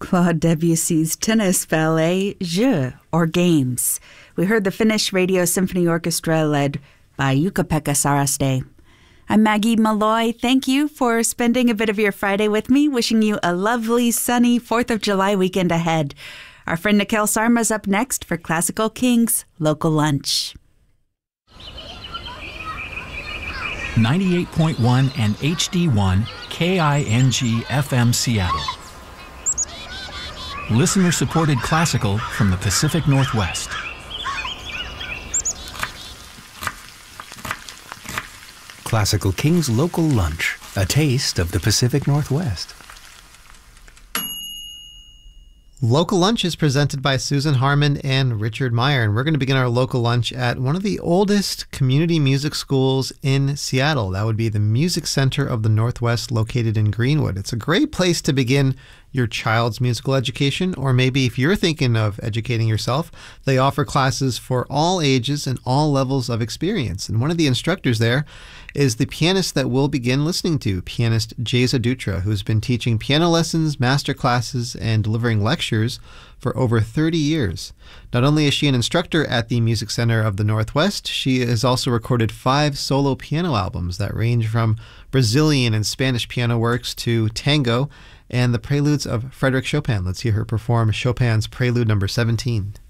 Claude Debussy's tennis ballet, Jeux, or Games. We heard the Finnish Radio Symphony Orchestra led by Jukka-Pekka Saraste. I'm Maggie Malloy. Thank you for spending a bit of your Friday with me. Wishing you a lovely, sunny 4th of July weekend ahead. Our friend Nikhil Sarma's up next for Classical Kings Local Lunch. 98.1 and HD1 KING FM Seattle. Listener-supported classical from the Pacific Northwest. Classical Kings Local Lunch, a taste of the Pacific Northwest. Local Lunch is presented by Susan Harmon and Richard Meyer, and we're going to begin our local lunch at one of the oldest community music schools in Seattle. That would be the Music Center of the Northwest, located in Greenwood. It's a great place to begin your child's musical education, or maybe if you're thinking of educating yourself, they offer classes for all ages and all levels of experience. And one of the instructors there is the pianist that we'll begin listening to, pianist Jeza Dutra, who's been teaching piano lessons, master classes, and delivering lectures for over 30 years. Not only is she an instructor at the Music Center of the Northwest, she has also recorded 5 solo piano albums that range from Brazilian and Spanish piano works to tango and the preludes of Frédéric Chopin. Let's hear her perform Chopin's Prelude number 17.